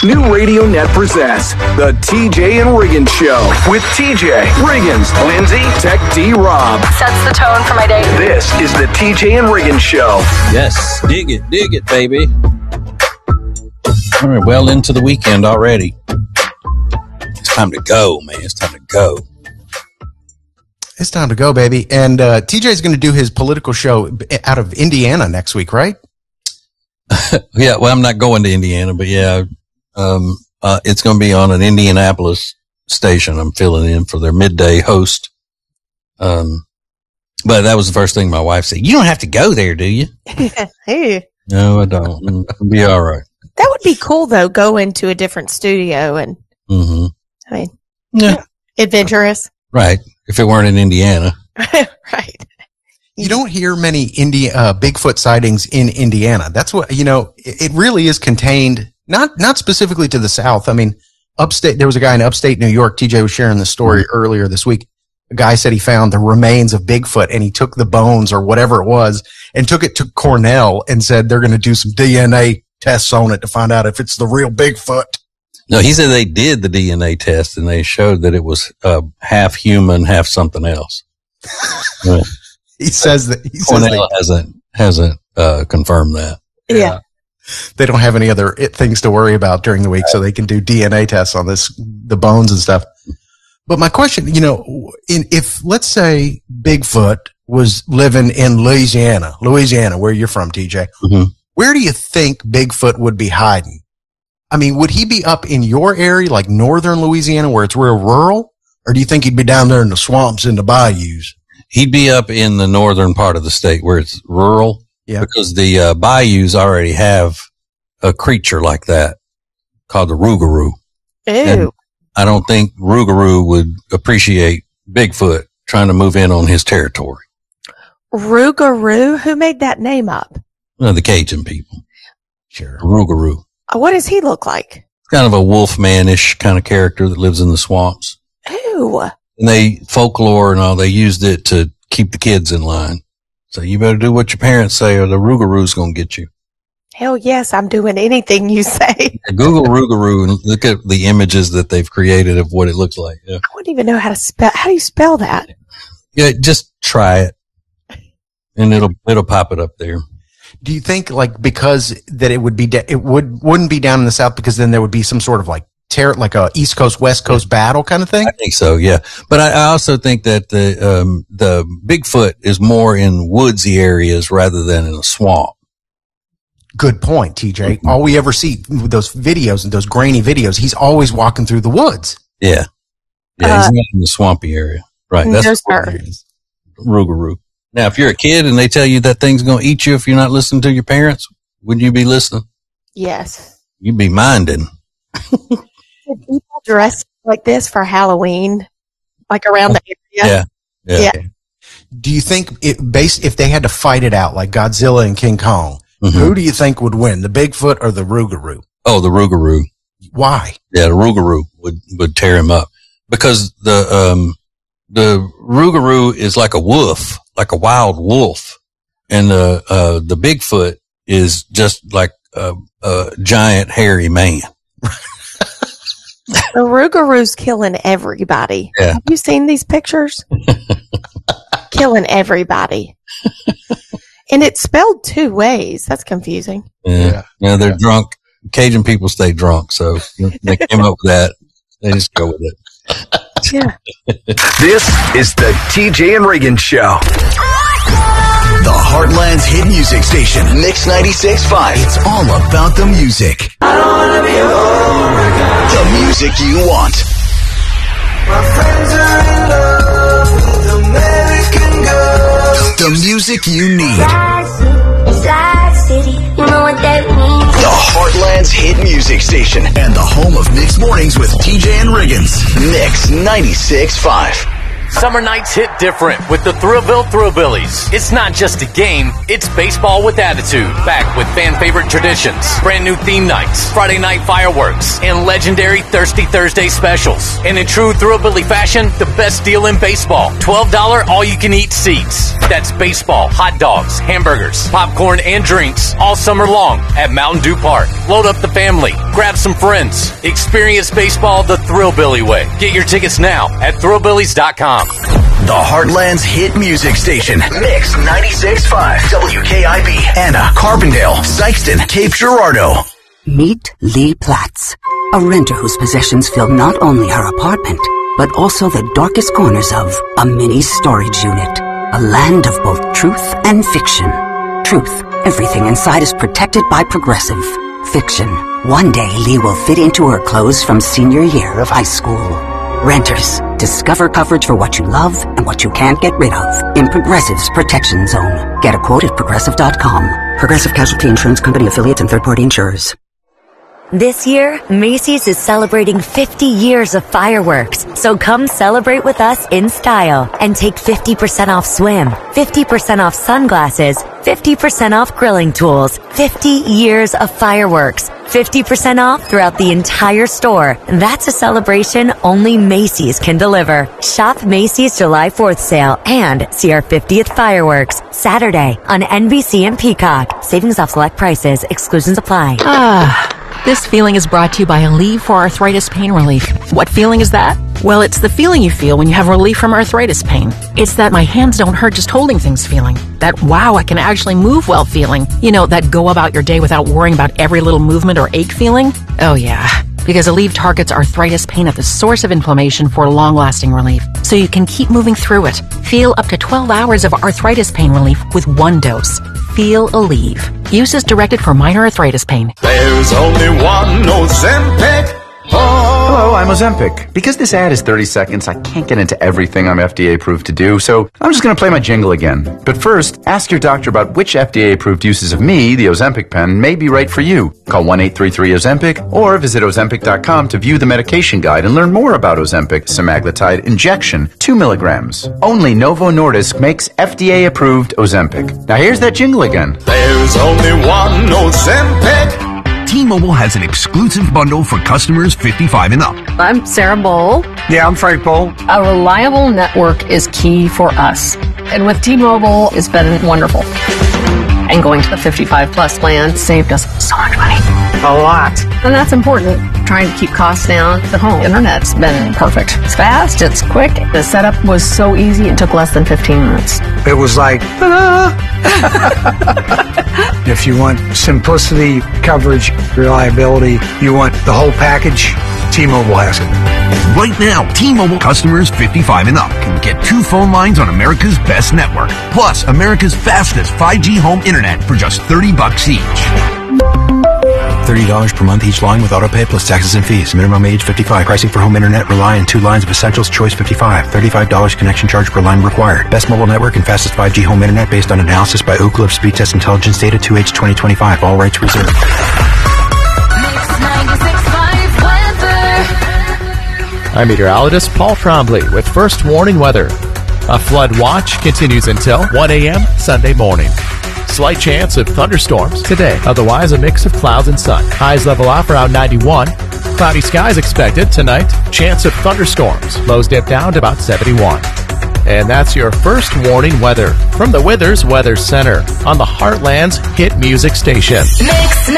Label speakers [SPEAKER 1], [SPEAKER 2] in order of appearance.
[SPEAKER 1] New Radio Net presents the TJ and Riggins Show with TJ, Riggins, Lindsay, Tech D Rob.
[SPEAKER 2] Sets the tone for my day.
[SPEAKER 1] This is the TJ and Riggins Show.
[SPEAKER 3] Yes, dig it, baby. All right, well into the weekend already. It's time to go, man. It's time to go.
[SPEAKER 4] It's time to go, baby. And TJ's going to do his political show out of Indiana next week, right?
[SPEAKER 3] Yeah, well, I'm not going to Indiana, but yeah, it's going to be on an Indianapolis station. I'm filling in for their midday host. But that was the first thing my wife said. You don't have to go there, do you?
[SPEAKER 5] Hey.
[SPEAKER 3] No, I don't. It'll be all right.
[SPEAKER 5] That would be cool, though, go into a different studio and, I mean, adventurous.
[SPEAKER 3] Right. If it weren't in Indiana.
[SPEAKER 5] Right.
[SPEAKER 4] You don't hear many Bigfoot sightings in Indiana. That's what, it really is contained, not specifically to the south. I mean, upstate, there was a guy in upstate New York. TJ was sharing the story earlier this week. A guy said he found the remains of Bigfoot and he took the bones or whatever it was and took it to Cornell and said they're going to do some DNA tests on it to find out if it's the real Bigfoot.
[SPEAKER 3] No, he said they did the DNA test and they showed that it was half human, half something else.
[SPEAKER 4] He says that
[SPEAKER 3] Cornell hasn't confirmed that.
[SPEAKER 5] Yeah.
[SPEAKER 4] They don't have any other things to worry about during the week, so they can do DNA tests on the bones and stuff. But my question, if let's say Bigfoot was living in Louisiana, where you're from, TJ, where do you think Bigfoot would be hiding? I mean, would he be up in your area, like northern Louisiana, where it's real rural? Or do you think he'd be down there in the swamps and the bayous?
[SPEAKER 3] He'd be up in the northern part of the state where it's rural. Yeah. Because the bayous already have a creature like that called the rougarou.
[SPEAKER 5] Ew.
[SPEAKER 3] And I don't think rougarou would appreciate Bigfoot trying to move in on his territory.
[SPEAKER 5] Rougarou? Who made that name up?
[SPEAKER 3] The Cajun people.
[SPEAKER 4] Sure.
[SPEAKER 3] Rougarou.
[SPEAKER 5] What does he look like?
[SPEAKER 3] Kind of a wolfmanish kind of character that lives in the swamps.
[SPEAKER 5] Ew.
[SPEAKER 3] And folklore and all, they used it to keep the kids in line. So you better do what your parents say or the rougarou's going to get you.
[SPEAKER 5] Hell yes, I'm doing anything you say.
[SPEAKER 3] Google rougarou and look at the images that they've created of what it looks like. Yeah.
[SPEAKER 5] I wouldn't even know how to spell. How do you spell that?
[SPEAKER 3] Yeah, just try it. And it'll pop it up there.
[SPEAKER 4] Do you think because that it wouldn't be down in the south because then there would be some sort of like a East Coast, West Coast battle kind of thing?
[SPEAKER 3] I think so, yeah. But I also think that the Bigfoot is more in woodsy areas rather than in a swamp.
[SPEAKER 4] Good point, TJ. All we ever see those videos and those grainy videos, he's always walking through the woods.
[SPEAKER 3] Yeah. Yeah, he's not in the swampy area. Right. That's rougarou. Now, if you're a kid and they tell you that thing's going to eat you if you're not listening to your parents, would you be listening?
[SPEAKER 5] Yes.
[SPEAKER 3] You'd be minding.
[SPEAKER 5] Did people dress like this for Halloween? Like around the area?
[SPEAKER 3] Yeah.
[SPEAKER 4] Do you think if they had to fight it out like Godzilla and King Kong, who do you think would win, the Bigfoot or the rougarou?
[SPEAKER 3] Oh, the rougarou.
[SPEAKER 4] Why?
[SPEAKER 3] Yeah, the rougarou would tear him up because the rougarou is like a wolf, like a wild wolf. And the Bigfoot is just like a giant hairy man.
[SPEAKER 5] The rougarou's killing everybody.
[SPEAKER 3] Yeah.
[SPEAKER 5] Have you seen these pictures? Killing everybody. And it's spelled two ways. That's confusing.
[SPEAKER 3] Yeah, they're drunk. Cajun people stay drunk, so they came up with that. They just go with it.
[SPEAKER 5] Yeah.
[SPEAKER 1] This is the TJ and Riggins Show.
[SPEAKER 6] The Heartland's hit music station, Mix 96.5. It's all about the music.
[SPEAKER 7] I don't want to be alone.
[SPEAKER 6] The music you want.
[SPEAKER 7] My friends are in love with American girls.
[SPEAKER 6] The music you need.
[SPEAKER 8] Side city, you know what that means.
[SPEAKER 6] The Heartland's hit music station and the home of Mixed Mornings with TJ and Riggins. Mix 96.5.
[SPEAKER 2] Summer nights hit different with the Thrillville Thrillbillies. It's not just a game, it's baseball with attitude. Back with fan favorite traditions, brand new theme nights, Friday night fireworks, and legendary Thirsty Thursday specials. And in true Thrillbilly fashion, the best deal in baseball. $12 all-you-can-eat seats. That's baseball, hot dogs, hamburgers, popcorn, and drinks all summer long at Mountain Dew Park. Load up the family. Grab some friends. Experience baseball the Thrillbilly way. Get your tickets now at thrillbillies.com.
[SPEAKER 6] The Heartland's hit music station. Mix 96.5. WKIB. Anna, Carbondale, Sykeston, Cape Girardeau.
[SPEAKER 9] Meet Lee Platts, a renter whose possessions fill not only her apartment, but also the darkest corners of a mini storage unit. A land of both truth and fiction. Truth, everything inside is protected by Progressive. Fiction, one day Lee will fit into her clothes from senior year of high school. Renters, discover coverage for what you love and what you can't get rid of in Progressive's Protection Zone. Get a quote at Progressive.com. Progressive Casualty Insurance Company affiliates and third-party insurers.
[SPEAKER 10] This year, Macy's is celebrating 50 years of fireworks. So come celebrate with us in style and take 50% off swim, 50% off sunglasses, 50% off grilling tools, 50 years of fireworks, 50% off throughout the entire store. That's a celebration only Macy's can deliver. Shop Macy's July 4th sale and see our 50th fireworks Saturday on NBC and Peacock. Savings off select prices. Exclusions apply.
[SPEAKER 11] This feeling is brought to you by Aleve for Arthritis Pain Relief. What feeling is that? Well, it's the feeling you feel when you have relief from arthritis pain. It's that my hands don't hurt just holding things feeling. That wow, I can actually move well feeling. You know, that go about your day without worrying about every little movement or ache feeling. Oh yeah, because Aleve targets arthritis pain at the source of inflammation for long-lasting relief, so you can keep moving through it. Feel up to 12 hours of arthritis pain relief with one dose. Feel Aleve. Use is directed for minor arthritis pain.
[SPEAKER 12] There's only one Ozempic. Hello, I'm Ozempic. Because this ad is 30 seconds, I can't get into everything I'm FDA approved to do, so I'm just going to play my jingle again. But first, ask your doctor about which FDA approved uses of me, the Ozempic pen, may be right for you. Call 1-833-OZEMPIC or visit Ozempic.com to view the medication guide and learn more about Ozempic semaglutide injection, 2 milligrams. Only Novo Nordisk makes FDA approved Ozempic. Now here's that jingle again.
[SPEAKER 6] There's only one Ozempic. T-Mobile has an exclusive bundle for customers 55 and up.
[SPEAKER 13] I'm Sarah Bowl.
[SPEAKER 14] Yeah, I'm Frank Bowl.
[SPEAKER 13] A reliable network is key for us. And with T-Mobile, it's been wonderful. And going to the 55 plus plan saved us so much money.
[SPEAKER 14] A lot.
[SPEAKER 13] And that's important. Trying to keep costs down. The home internet's been perfect. It's fast, it's quick. The setup was so easy, it took less than 15 minutes.
[SPEAKER 14] It was like, If you want simplicity, coverage, reliability, you want the whole package, T-Mobile has it.
[SPEAKER 6] Right now, T-Mobile customers 55 and up can get 2 phone lines on America's best network, plus America's fastest 5G home internet for just $30 each.
[SPEAKER 15] $30 per month each line with autopay plus taxes and fees. Minimum age 55. Pricing for home internet rely on 2 lines of Essentials Choice 55. $35 connection charge per line required. Best mobile network and fastest 5G home internet based on analysis by Ookla of Speed Test Intelligence data 2H 2025. All rights reserved.
[SPEAKER 16] I'm meteorologist Paul Trombley with First Warning Weather. A flood watch continues until 1 a.m. Sunday morning. Slight chance of thunderstorms today. Otherwise, a mix of clouds and sun. Highs level off around 91. Cloudy skies expected tonight. Chance of thunderstorms. Lows dip down to about 71. And that's your First Warning Weather from the Withers Weather Center on the Heartland's hit music station.